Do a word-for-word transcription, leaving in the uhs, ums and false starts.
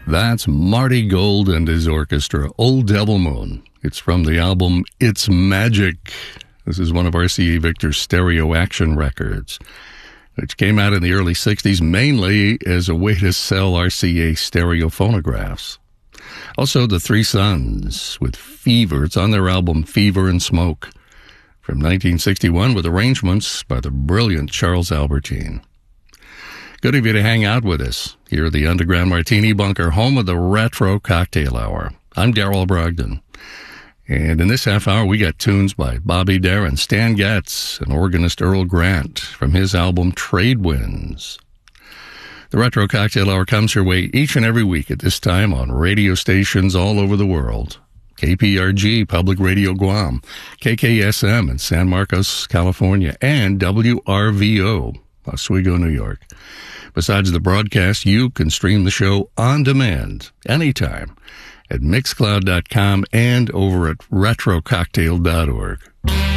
That's Marty Gold and his orchestra, Old Devil Moon. It's from the album It's Magic. This is one of R C A Victor's stereo action records, which came out in the early sixties mainly as a way to sell R C A stereo phonographs. Also, the Three Sons with Fever. It's on their album Fever and Smoke from nineteen sixty-one with arrangements by the brilliant Charles Albertine. Good of you to hang out with us here at the Underground Martini Bunker, home of the Retro Cocktail Hour. I'm Darrell Brogdon. And in this half hour, we got tunes by Bobby Darin, Stan Getz, and organist Earl Grant from his album Trade Winds. The Retro Cocktail Hour comes your way each and every week at this time on radio stations all over the world. K P R G, Public Radio Guam, K K S M in San Marcos, California, and W R V O, Oswego, New York. Besides the broadcast, you can stream the show on demand anytime at mixcloud dot com and over at retro cocktail dot org.